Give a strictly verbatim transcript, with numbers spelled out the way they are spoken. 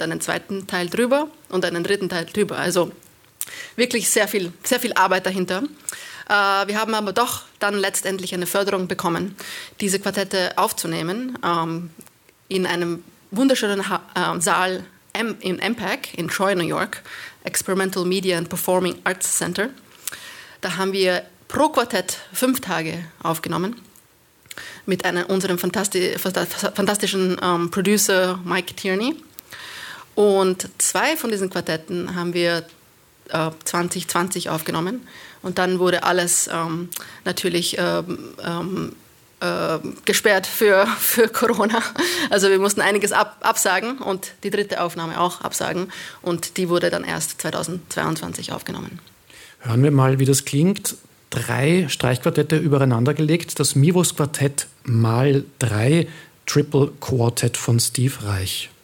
dann einen zweiten Teil drüber und einen dritten Teil drüber. Also wirklich sehr viel, sehr viel Arbeit dahinter. Äh, wir haben aber doch dann letztendlich eine Förderung bekommen, diese Quartette aufzunehmen, ähm, in einem wunderschönen ha- äh, Saal M- in M P A C in Troy, New York, Experimental Media and Performing Arts Center. Da haben wir pro Quartett fünf Tage aufgenommen mit einem, unserem fantasti- fantastischen ähm, Producer Mike Tierney. Und zwei von diesen Quartetten haben wir äh, zwanzig zwanzig aufgenommen. Und dann wurde alles ähm, natürlich ähm, ähm, äh, gesperrt für, für Corona. Also wir mussten einiges ab, absagen und die dritte Aufnahme auch absagen. Und die wurde dann erst zweitausendzweiundzwanzig aufgenommen. Hören wir mal, wie das klingt. Drei Streichquartette übereinander gelegt. Das Mivos Quartett mal drei Triple Quartett von Steve Reich.